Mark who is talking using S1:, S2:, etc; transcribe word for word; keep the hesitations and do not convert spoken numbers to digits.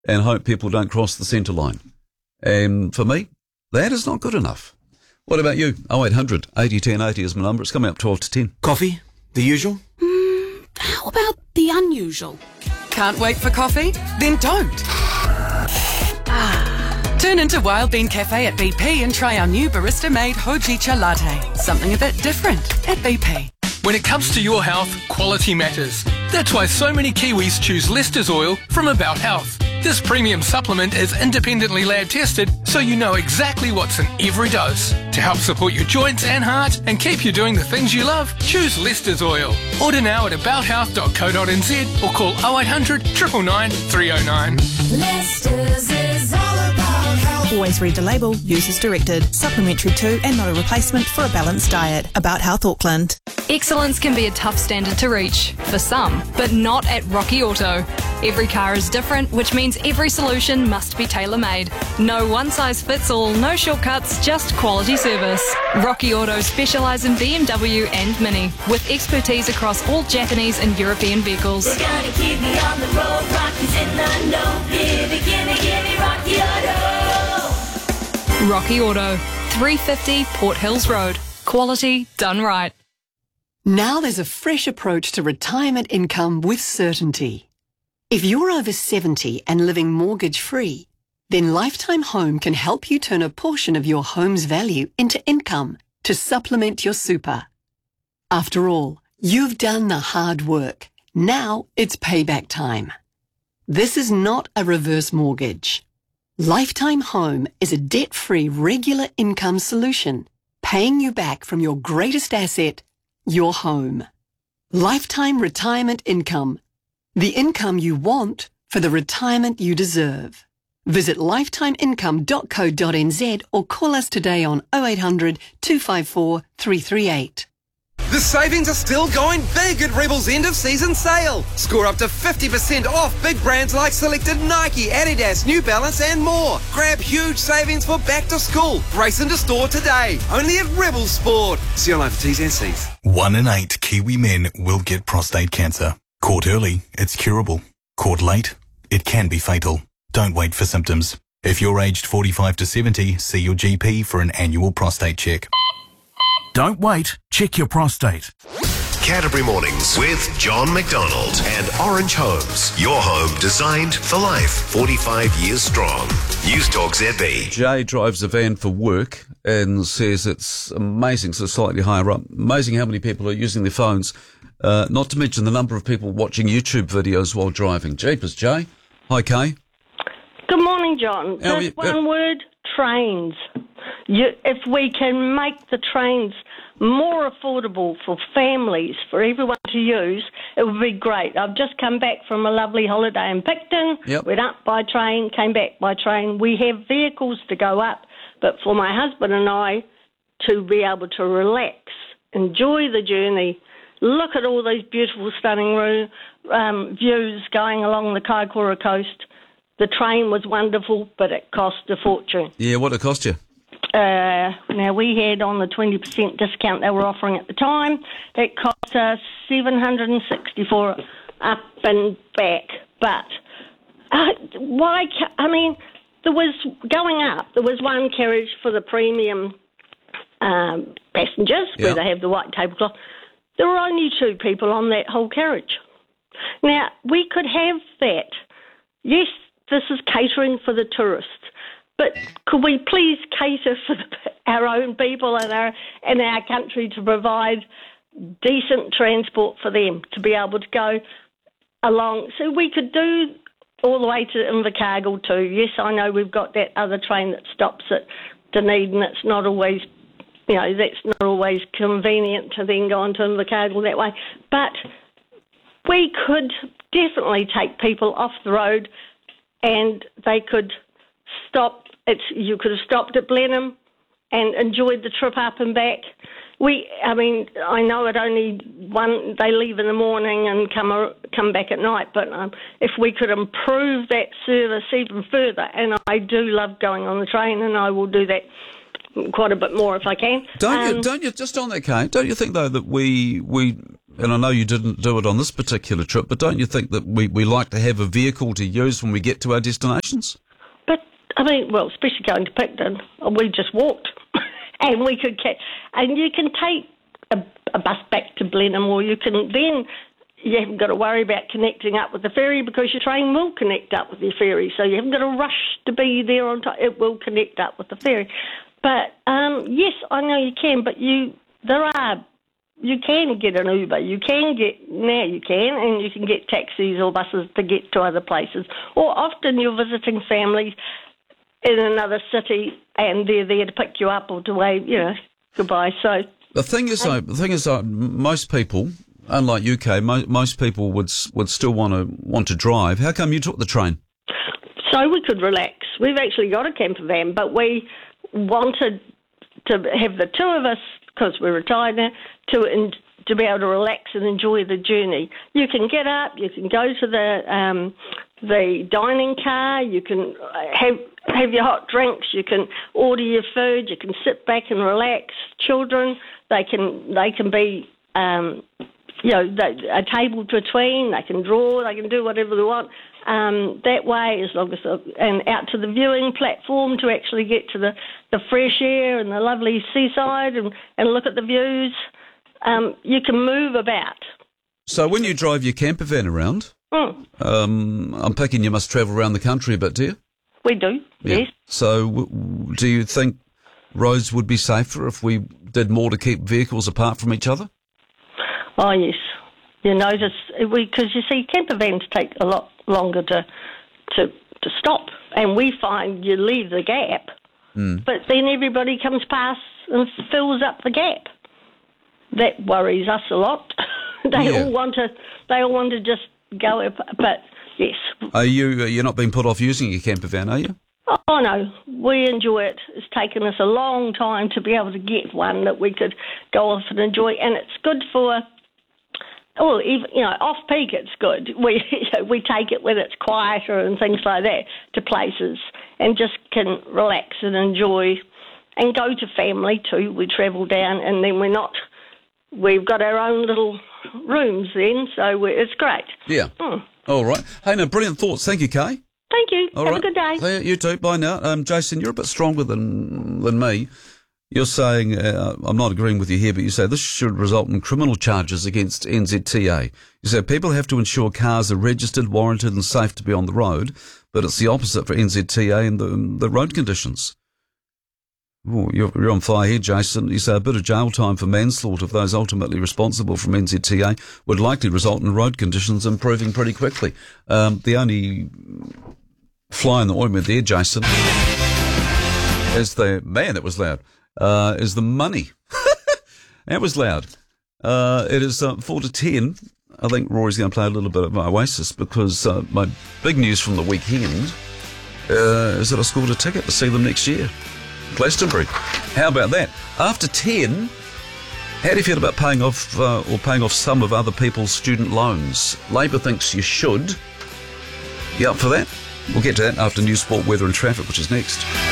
S1: and hope people don't cross the centre line. And for me, that is not good enough. What about you? oh eight hundred eighty ten eighty is my number. It's coming up twelve to ten.
S2: Coffee? The usual?
S3: Mm, how about the unusual?
S4: Can't wait for coffee? Then don't. Ah. Turn into Wild Bean Cafe at B P and try our new barista-made Hojicha latte. Something a bit different at B P.
S5: When it comes to your health, quality matters. That's why so many Kiwis choose Lester's Oil from About Health. This premium supplement is independently lab tested, so you know exactly what's in every dose. To help support your joints and heart and keep you doing the things you love, choose Lester's Oil. Order now at about health dot co dot n z or call oh eight hundred, nine nine nine, three oh nine.
S6: Lester's is all about health.
S7: Always read the label. Use as directed. Supplementary to and not a replacement for a balanced diet. About Health Auckland.
S8: Excellence can be a tough standard to reach, for some, but not at Rocky Auto. Every car is different, which means every solution must be tailor-made. No one-size-fits-all, no shortcuts, just quality service. Rocky Auto specialise in B M W and Mini, with expertise across all Japanese and European vehicles.
S6: We're gonna keep me on the road, Rocky's in the know. Gimme, gimme, gimme Rocky Auto.
S8: Rocky Auto, three fifty Port Hills Road. Quality done right.
S9: Now there's a fresh approach to retirement income with certainty. If you're over seventy and living mortgage-free, then Lifetime Home can help you turn a portion of your home's value into income to supplement your super. After all, you've done the hard work. Now it's payback time. This is not a reverse mortgage. Lifetime Home is a debt-free regular income solution, paying you back from your greatest asset, your home. Lifetime retirement income. The income you want for the retirement you deserve. Visit lifetime income dot co dot n z or call us today on oh eight hundred, two five four, three three eight.
S2: The savings are still going big at Rebel's end of season sale. Score up to fifty percent off big brands like selected Nike, Adidas, New Balance and more. Grab huge savings for back to school. Race into store today. Only at Rebel Sport. See online for T's and C's.
S10: One in eight Kiwi men will get prostate cancer. Caught early, it's curable. Caught late, it can be fatal. Don't wait for symptoms. If you're aged forty-five to seventy, see your G P for an annual prostate check.
S11: Don't wait. Check your prostate.
S12: Canterbury Mornings with John McDonald and Orange Homes. Your home designed for life. forty-five years strong. News Talk Z B.
S1: Jay drives a van for work and says it's amazing, so slightly higher up, amazing how many people are using their phones, uh, not to mention the number of people watching YouTube videos while driving. Jeepers, Jay. Hi, Kay.
S13: Good morning, John.
S1: How
S13: Just
S1: you-
S13: one word, trains. You, if we can make the trains more affordable for families, for everyone to use, it would be great. I've just come back from a lovely holiday in Picton.
S1: Yep.
S13: Went up by train, came back by train. We have vehicles to go up, but for my husband and I to be able to relax, enjoy the journey, look at all these beautiful, stunning ro- um, views going along the Kaikoura coast, the train was wonderful, but it cost a fortune.
S1: Yeah, what did it cost you?
S13: Uh, now, we had on the twenty percent discount they were offering at the time, it cost us seven hundred sixty-four dollars up and back. But uh, why, ca- I mean, there was, going up, there was one carriage for the premium um, passengers,
S1: Yeah.
S13: where they have the white tablecloth. There were only two people on that whole carriage. Now, we could have that. Yes, this is catering for the tourists. But could we please cater for the, our own people and our in our country to provide decent transport for them to be able to go along? So we could do all the way to Invercargill too. Yes, I know we've got that other train that stops at Dunedin. It's not always, you know, that's not always convenient to then go on to Invercargill that way. But we could definitely take people off the road and they could stop. It's, you could have stopped at Blenheim and enjoyed the trip up and back. We, I mean, I know it only one. They leave in the morning and come ar- come back at night. But um, if we could improve that service even further, and I do love going on the train, and I will do that quite a bit more if I can.
S1: Don't
S13: um,
S1: you? Don't you? Just on that, Kay. Don't you think though that we we and I know you didn't do it on this particular trip, but don't you think that we, we like to have a vehicle to use when we get to our destinations?
S13: But, I mean, well, especially going to Picton, we just walked. and we could catch... And you can take a, a bus back to Blenheim, or you can then... You haven't got to worry about connecting up with the ferry because your train will connect up with your ferry. So you haven't got to rush to be there on time. It will connect up with the ferry. But, um, yes, I know you can, but you there are... You can get an Uber. You can get... Now you can, and you can get taxis or buses to get to other places. Or often you're visiting families in another city and they're there to pick you up or to wave, you know, goodbye. So...
S1: The thing is, though, the thing is, though, most people... Unlike U K, mo- most people would would still want to want to drive. How come you took the train?
S13: So we could relax. We've actually got a camper van, but we wanted to have the two of us, because we're retired now, to in, to be able to relax and enjoy the journey. You can get up, you can go to the um, the dining car, you can have have your hot drinks, you can order your food, you can sit back and relax. Children, they can they can be. Um, You know, a table between, they can draw, they can do whatever they want. Um, that way, as long as, and out to the viewing platform to actually get to the, the fresh air and the lovely seaside and, and look at the views. Um, you can move about.
S1: So when you drive your camper van around,
S13: mm.
S1: um, I'm picking you must travel around the country a bit, do you?
S13: We do,
S1: yeah.
S13: yes.
S1: So w- do you think roads would be safer if we did more to keep vehicles apart from each other?
S13: Oh, yes. You notice, because you see, camper vans take a lot longer to to to stop, and we find you leave the gap,
S1: mm.
S13: but then everybody comes past and fills up the gap. That worries us a lot. they
S1: yeah.
S13: all want to. They all want to just go, but yes.
S1: Are you? You're not being put off using your camper van, are you?
S13: Oh, no, we enjoy it. It's taken us a long time to be able to get one that we could go off and enjoy, and it's good for... Well, even, you know, off-peak it's good. We you know, we take it when it's quieter and things like that to places and just can relax and enjoy and go to family too. We travel down and then we're not... We've got our own little rooms then, so we're, it's great.
S1: Yeah.
S13: Mm.
S1: All right. Hey, no, brilliant thoughts. Thank you, Kay.
S13: Thank you.
S1: All
S13: Have
S1: right.
S13: a good day.
S1: Yeah, you too. Bye now. Um, Jason, you're a bit stronger than than me. You're saying, uh, I'm not agreeing with you here, but you say this should result in criminal charges against N Z T A. You say people have to ensure cars are registered, warranted and safe to be on the road, but it's the opposite for N Z T A and the, the road conditions. Oh, you're, you're on fire here, Jason. You say a bit of jail time for manslaughter of those ultimately responsible from N Z T A would likely result in road conditions improving pretty quickly. Um, the only fly in the ointment there, Jason, is the, man, it was loud, uh, is the money. That was loud. Uh, it is uh, four to ten. I think Rory's going to play a little bit of Oasis because uh, my big news from the weekend uh, is that I scored a ticket to see them next year. Glastonbury. How about that? After ten, how do you feel about paying off uh, or paying off some of other people's student loans? Labor thinks you should. You up for that? We'll get to that after news, sport, weather and traffic, which is next.